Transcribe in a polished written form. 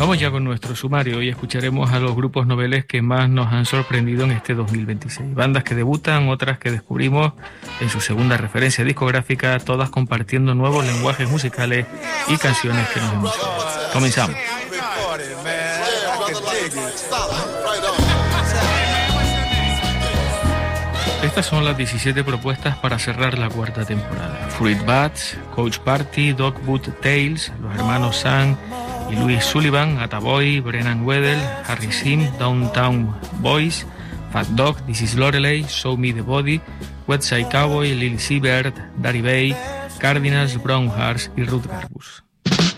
Vamos ya con nuestro sumario y escucharemos a los grupos noveles que más nos han sorprendido en este 2026. Bandas que debutan, otras que descubrimos en su segunda referencia discográfica, todas compartiendo nuevos lenguajes musicales y canciones que nos emocionan. Comenzamos. Estas son las 17 propuestas para cerrar la cuarta temporada. Fruit Bats, Coach Party, Dogwood Tales, los hermanos Sam y Louis Sullivan, Attaboy, Brennan Weddell, Harry Sim, Downtown Boys, Fat Dog, This Is Lorelei, Show Me the Body, West Side Cowboy, Lil Seabird, Daddy Bay, Cardinals, Brown Hearts y Ruth Garbus.